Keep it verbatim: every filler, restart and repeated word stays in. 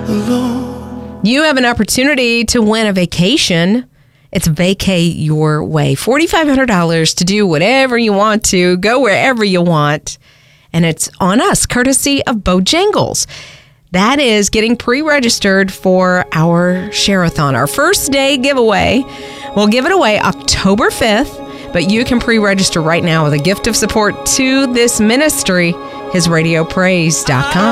alone. You have an opportunity to win a vacation. It's Vacay Your Way. four thousand five hundred dollars to do whatever you want to, go wherever you want. And it's on us, courtesy of Bojangles. That is getting pre-registered for our Share-a-thon, our first day giveaway. We'll give it away October fifth, but you can pre-register right now with a gift of support to this ministry, his radio praise dot com.